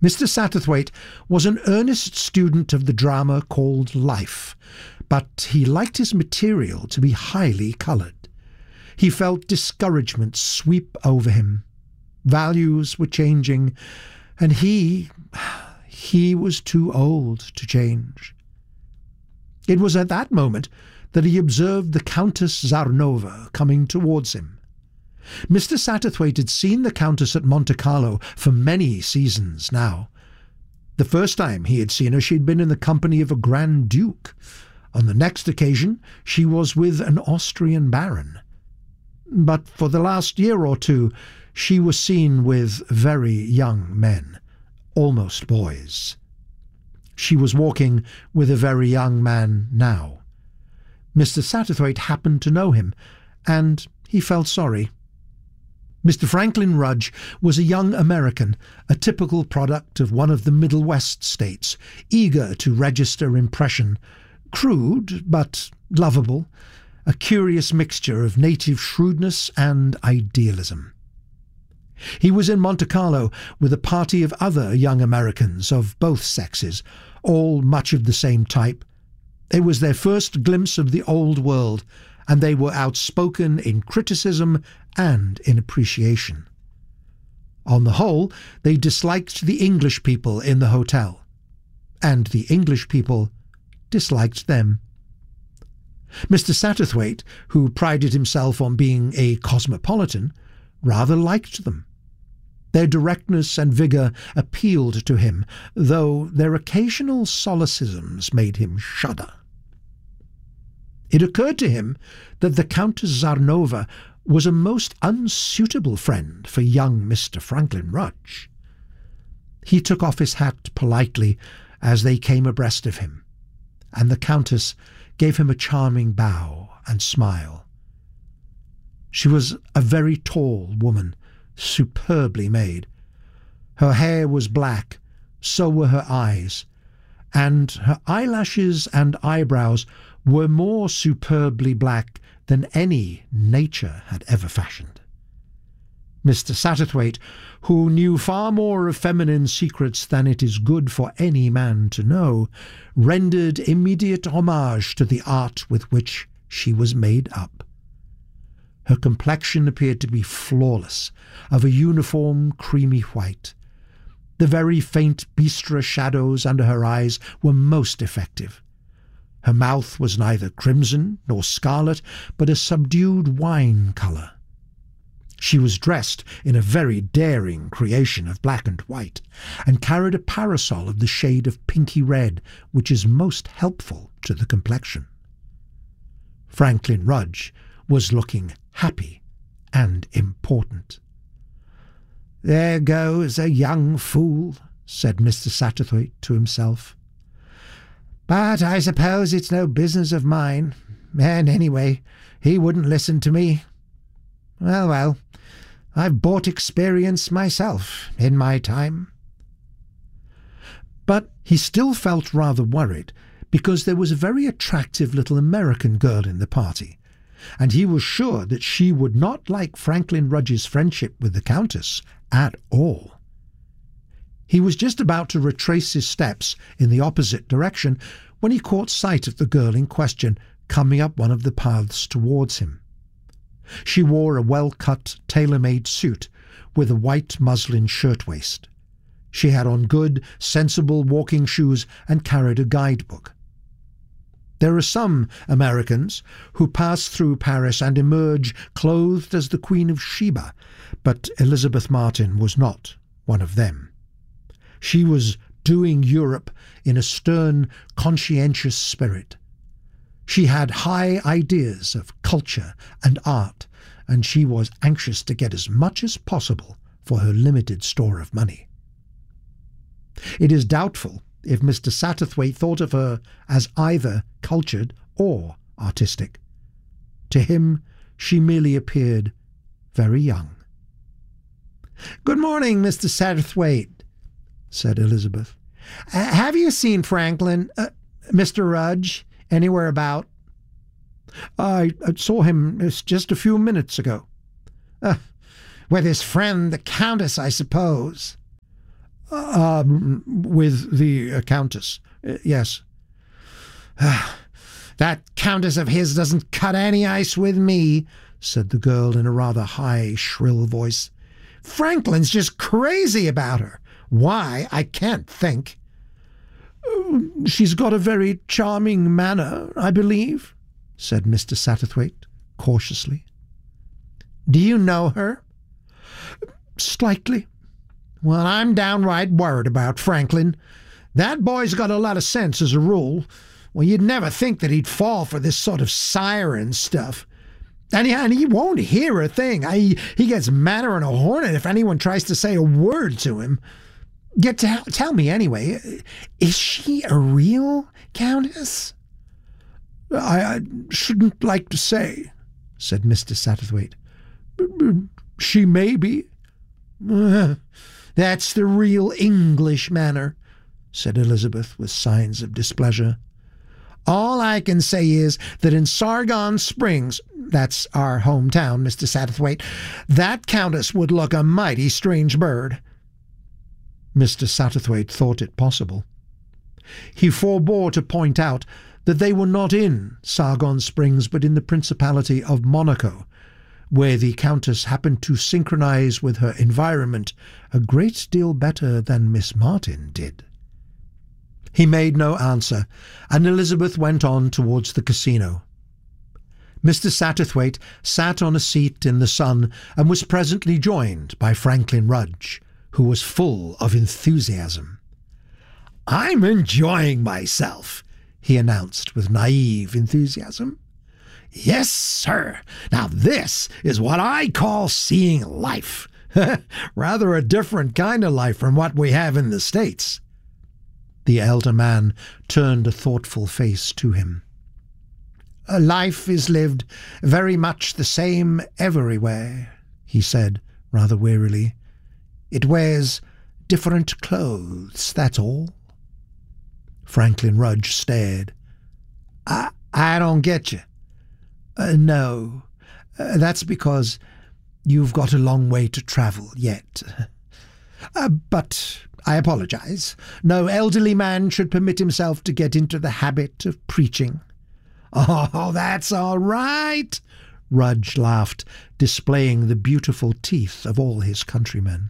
Mr. Satterthwaite was an earnest student of the drama called life, but he liked his material to be highly coloured. He felt discouragement sweep over him. Values were changing, and he was too old to change. It was at that moment that he observed the Countess Zarnova coming towards him. Mr. Satterthwaite had seen the Countess at Monte Carlo for many seasons now. The first time he had seen her, she had been in the company of a Grand Duke. On the next occasion, she was with an Austrian baron. But for the last year or two, she was seen with very young men, almost boys. She was walking with a very young man now. Mr. Satterthwaite happened to know him, and he felt sorry. Mr. Franklin Rudge was a young American, a typical product of one of the Middle West states, eager to register impression, crude but lovable, a curious mixture of native shrewdness and idealism. He was in Monte Carlo with a party of other young Americans of both sexes, all much of the same type. It was their first glimpse of the old world, and they were outspoken in criticism and in appreciation. On the whole, they disliked the English people in the hotel, and the English people disliked them. Mr. Satterthwaite, who prided himself on being a cosmopolitan, rather liked them. Their directness and vigour appealed to him, though their occasional solecisms made him shudder. It occurred to him that the Countess Zarnova was a most unsuitable friend for young Mr. Franklin Rudge. He took off his hat politely as they came abreast of him, and the Countess gave him a charming bow and smile. She was a very tall woman, superbly made. Her hair was black, so were her eyes, and her eyelashes and eyebrows were more superbly black than any nature had ever fashioned. Mr. Satterthwaite, who knew far more of feminine secrets than it is good for any man to know, rendered immediate homage to the art with which she was made up. Her complexion appeared to be flawless, of a uniform creamy white. The very faint bistre shadows under her eyes were most effective. Her mouth was neither crimson nor scarlet, but a subdued wine colour. She was dressed in a very daring creation of black and white, and carried a parasol of the shade of pinky red, which is most helpful to the complexion. Franklin Rudge was looking happy and important. "There goes a young fool," said Mr. Satterthwaite to himself. "But I suppose it's no business of mine, and anyway, he wouldn't listen to me. Well, I've bought experience myself in my time." But he still felt rather worried, because there was a very attractive little American girl in the party, and he was sure that she would not like Franklin Rudge's friendship with the Countess at all. He was just about to retrace his steps in the opposite direction when he caught sight of the girl in question coming up one of the paths towards him. She wore a well-cut, tailor-made suit with a white muslin shirtwaist. She had on good, sensible walking shoes and carried a guidebook. There are some Americans who pass through Paris and emerge clothed as the Queen of Sheba, but Elizabeth Martin was not one of them. She was doing Europe in a stern, conscientious spirit. She had high ideas of culture and art, and she was anxious to get as much as possible for her limited store of money. It is doubtful if Mr. Satterthwaite thought of her as either cultured or artistic. To him, she merely appeared very young. "Good morning, Mr. Satterthwaite," said Elizabeth. "Have you seen Franklin, Mr. Rudge, anywhere about?" I saw him just a few minutes ago." With his friend, the Countess, I suppose." With the Countess, yes. That Countess of his doesn't cut any ice with me, said the girl in a rather high, shrill voice. Franklin's just crazy about her. Why, I can't think. She's got a very charming manner, I believe, said Mr. Satterthwaite cautiously. Do you know her? Slightly. Well, I'm downright worried about Franklin. That boy's got a lot of sense as a rule. Well, you'd never think that he'd fall for this sort of siren stuff. And he won't hear a thing. He gets madder than a hornet if anyone tries to say a word to him. Yet tell me anyway, is she a real countess? I shouldn't like to say, said Mr. Satterthwaite. She may be. That's the real English manner, said Elizabeth with signs of displeasure. All I can say is that in Sargon Springs, that's our hometown, Mr. Satterthwaite, that countess would look a mighty strange bird. Mr. Satterthwaite thought it possible. He forbore to point out that they were not in Sargon Springs, but in the Principality of Monaco, where the Countess happened to synchronize with her environment a great deal better than Miss Martin did. He made no answer, and Elizabeth went on towards the casino. Mr. Satterthwaite sat on a seat in the sun and was presently joined by Franklin Rudge, who was full of enthusiasm. I'm enjoying myself, he announced with naive enthusiasm. Yes, sir. Now this is what I call seeing life. Rather a different kind of life from what we have in the States. The elder man turned a thoughtful face to him. Life is lived very much the same everywhere, he said rather wearily. It wears different clothes, that's all. Franklin Rudge stared. I don't get you. No, that's because you've got a long way to travel yet. But I apologize. No elderly man should permit himself to get into the habit of preaching. Oh, that's all right, Rudge laughed, displaying the beautiful teeth of all his countrymen.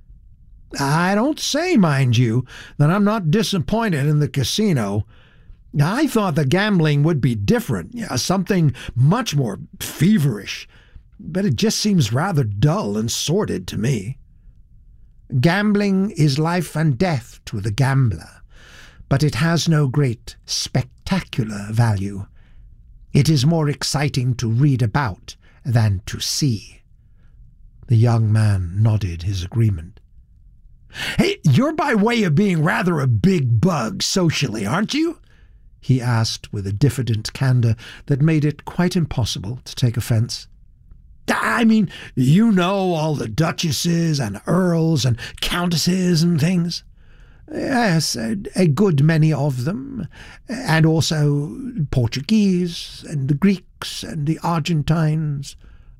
I don't say, mind you, that I'm not disappointed in the casino. I thought the gambling would be different, something much more feverish, but it just seems rather dull and sordid to me. Gambling is life and death to the gambler, but it has no great spectacular value. It is more exciting to read about than to see. The young man nodded his agreement. Hey, you're by way of being rather a big bug socially, aren't you? He asked with a diffident candour that made it quite impossible to take offence. I mean, you know all the duchesses and earls and countesses and things. Yes, a good many of them, and also Portuguese and the Greeks and the Argentines.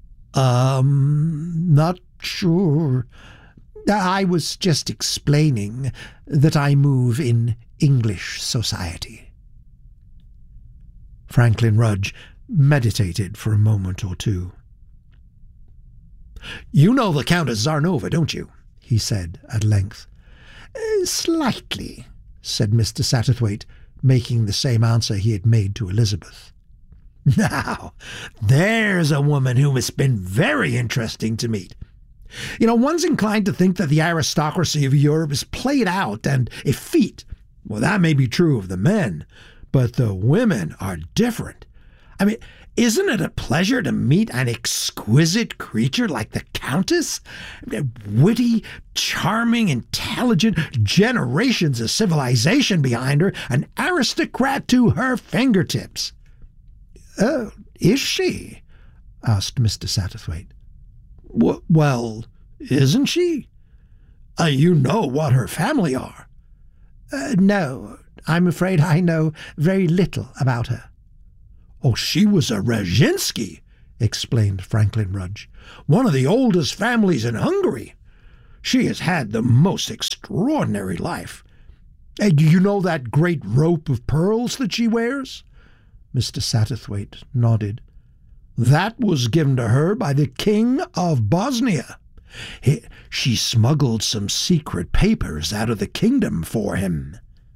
Not sure. I was just explaining that I move in English society. Franklin Rudge meditated for a moment or two. You know the Countess Zarnova, don't you? He said at length. Slightly, said Mr. Satterthwaite, making the same answer he had made to Elizabeth. Now, there's a woman who has been very interesting to meet. You know, one's inclined to think that the aristocracy of Europe is played out and effete. Well, that may be true of the men, but the women are different. I mean, isn't it a pleasure to meet an exquisite creature like the Countess? Witty, charming, intelligent, generations of civilization behind her, an aristocrat to her fingertips. Oh, is she? Asked Mr. Satterthwaite. Well, isn't she? You know what her family are. No, I'm afraid I know very little about her. Oh, she was a Razinski, explained Franklin Rudge, one of the oldest families in Hungary. She has had the most extraordinary life. Do you know that great rope of pearls that she wears?" Mr. Satterthwaite nodded. "That was given to her by the King of Bosnia. She smuggled some secret papers out of the kingdom for him."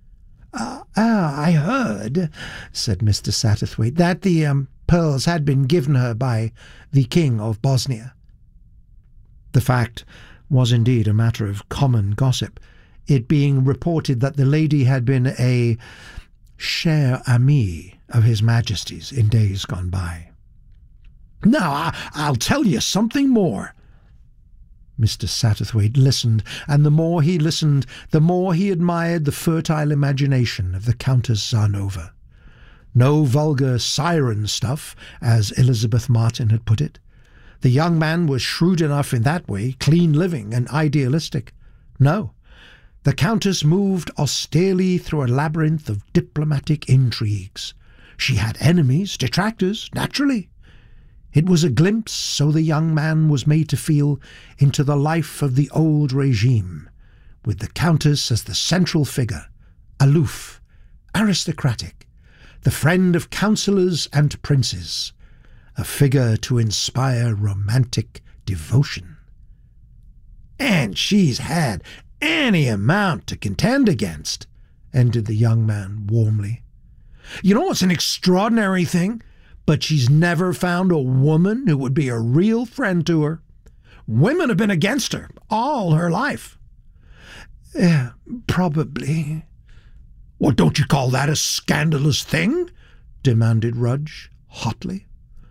I heard," said Mr. Satterthwaite, "that the pearls had been given her by the King of Bosnia." The fact was indeed a matter of common gossip, it being reported that the lady had been a chère amie of His Majesty's in days gone by. "Now, I'll tell you something more." Mr. Satterthwaite listened, and the more he listened, the more he admired the fertile imagination of the Countess Zarnova. No vulgar siren stuff, as Elizabeth Martin had put it. The young man was shrewd enough in that way, clean living and idealistic. No, the Countess moved austerely through a labyrinth of diplomatic intrigues. She had enemies, detractors, naturally. It was a glimpse, so the young man was made to feel, into the life of the old regime, with the Countess as the central figure, aloof, aristocratic, the friend of councillors and princes, a figure to inspire romantic devotion. "And she's had any amount to contend against," ended the young man warmly. "You know, it's an extraordinary thing, but she's never found a woman who would be a real friend to her. Women have been against her all her life." Probably." "Well, don't you call that a scandalous thing?" demanded Rudge hotly.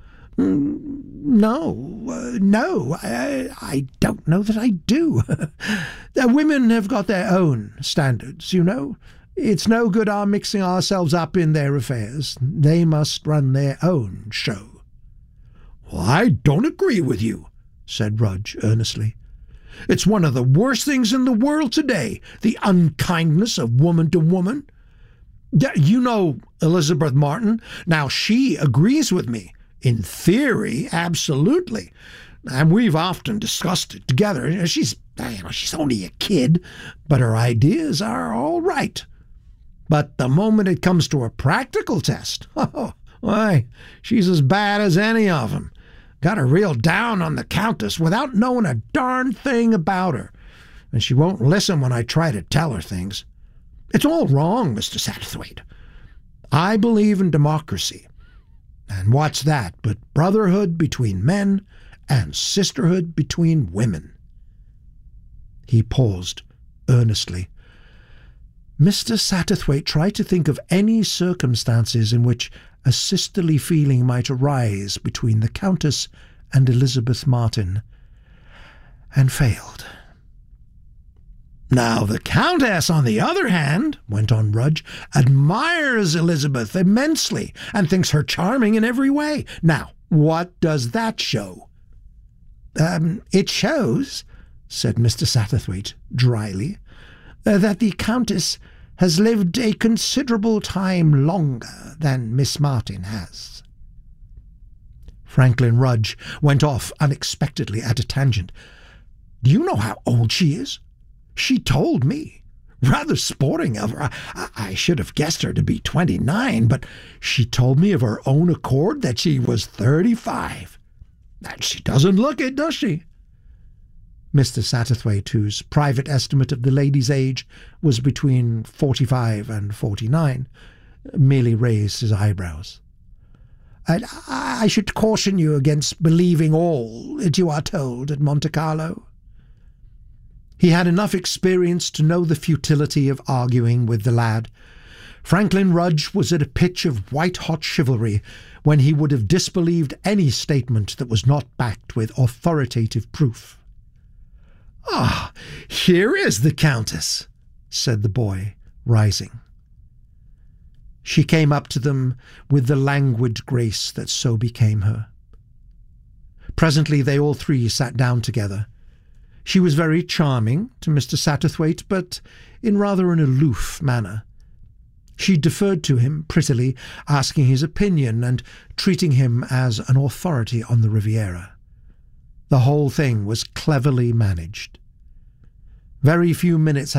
No, I don't know that I do. Women have got their own standards, you know. It's no good our mixing ourselves up in their affairs. They must run their own show." "Well, I don't agree with you," said Rudge earnestly. "It's one of the worst things in the world today, the unkindness of woman to woman. You know Elizabeth Martin. Now, she agrees with me. In theory, absolutely. And we've often discussed it together. She's only a kid, but her ideas are all right. But the moment it comes to a practical test, why, she's as bad as any of them. Got her real down on the Countess without knowing a darn thing about her. And she won't listen when I try to tell her things. It's all wrong, Mr. Satterthwaite. I believe in democracy. And what's that but brotherhood between men and sisterhood between women?" He paused earnestly. Mr. Satterthwaite tried to think of any circumstances in which a sisterly feeling might arise between the Countess and Elizabeth Martin, and failed. "Now, the Countess, on the other hand," went on Rudge, "admires Elizabeth immensely and thinks her charming in every way. Now, what does that show?" It shows," said Mr. Satterthwaite dryly, "that the Countess has lived a considerable time longer than Miss Martin has." Franklin Rudge went off unexpectedly at a tangent. "Do you know how old she is? She told me. Rather sporting of her. I should have guessed her to be 29, but she told me of her own accord that she was 35. And she doesn't look it, does she?" Mr. Satterthwaite, whose private estimate of the lady's age was between 45 and 49, merely raised his eyebrows. I should caution you against believing all that you are told at Monte Carlo." He had enough experience to know the futility of arguing with the lad. Franklin Rudge was at a pitch of white-hot chivalry when he would have disbelieved any statement that was not backed with authoritative proof. "Ah, here is the Countess," said the boy, rising. She came up to them with the languid grace that so became her. Presently they all three sat down together. She was very charming to Mr. Satterthwaite, but in rather an aloof manner. She deferred to him prettily, asking his opinion and treating him as an authority on the Riviera. The whole thing was cleverly managed. Very few minutes